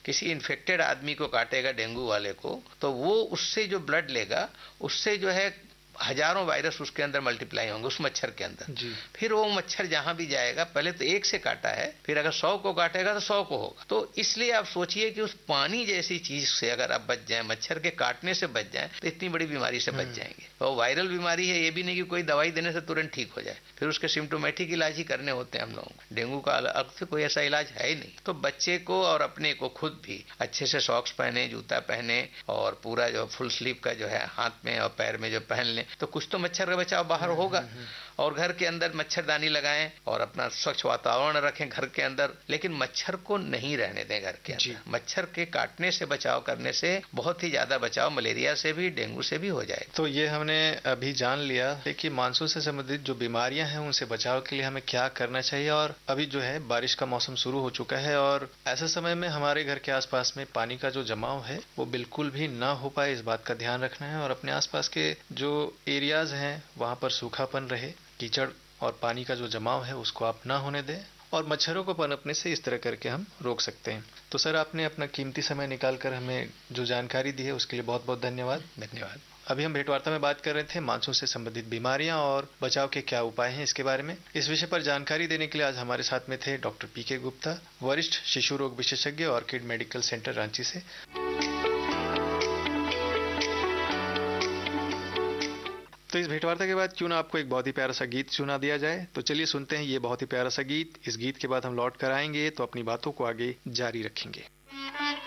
किसी इन्फेक्टेड आदमी को काटेगा डेंगू वाले को, तो वो उससे जो ब्लड लेगा उससे जो है हजारों वायरस उसके अंदर मल्टीप्लाई होंगे, उस मच्छर के अंदर जी। फिर वो मच्छर जहां भी जाएगा, पहले तो एक से काटा है, फिर अगर 100 को काटेगा तो 100 को होगा। तो इसलिए आप सोचिए कि उस पानी जैसी चीज से अगर आप बच जाएं, मच्छर के काटने से बच जाएं, तो इतनी बड़ी बीमारी से बच जाएंगे। और वायरल बीमारी है, ये भी नहीं कि कोई दवाई देने से तुरंत ठीक हो जाए, फिर उसके सिम्टोमेटिक इलाज ही करने होते हैं हम लोगों को। डेंगू का अलग से कोई ऐसा इलाज है ही नहीं। तो बच्चे को और अपने को खुद भी अच्छे से सॉक्स पहने, जूता पहने, और पूरा जो फुल स्लीव का जो है हाथ में और पैर में जो पहन ले, तो कुछ तो मच्छर का बचाव बाहर होगा। और घर के अंदर मच्छरदानी लगाएं और अपना स्वच्छ वातावरण रखें घर के अंदर, लेकिन मच्छर को नहीं रहने दें घर के अंदर। मच्छर के काटने से बचाव करने से बहुत ही ज्यादा बचाव मलेरिया से भी, डेंगू से भी हो जाए। तो ये हमने अभी जान लिया कि मानसून से संबंधित जो बीमारियां हैं उनसे बचाव के लिए हमें क्या करना चाहिए। और अभी जो है बारिश का मौसम शुरू हो चुका है और ऐसे समय में हमारे घर के आसपास में पानी का जो जमाव है वो बिल्कुल भी ना हो पाए, इस बात का ध्यान रखना है। और अपने आसपास के जो एरियाज हैं वहां पर सूखापन रहे, कीचड़ और पानी का जो जमाव है उसको आप ना होने दें, और मच्छरों को पनपने से इस तरह करके हम रोक सकते हैं। तो सर, आपने अपना कीमती समय निकालकर हमें जो जानकारी दी है उसके लिए बहुत बहुत धन्यवाद। धन्यवाद। अभी हम भेंटवार्ता में बात कर रहे थे मानसून से संबंधित बीमारियां और बचाव के क्या उपाय हैं इसके बारे में। इस विषय पर जानकारी देने के लिए आज हमारे साथ में थे डॉक्टर पीके गुप्ता, वरिष्ठ शिशु रोग विशेषज्ञ, ऑर्किड मेडिकल सेंटर रांची से। तो इस भेंटवार्ता के बाद क्यों ना आपको एक बहुत ही प्यारा सा गीत सुना दिया जाए। तो चलिए सुनते हैं ये बहुत ही प्यारा सा गीत। इस गीत के बाद हम लौट कर आएंगे तो अपनी बातों को आगे जारी रखेंगे।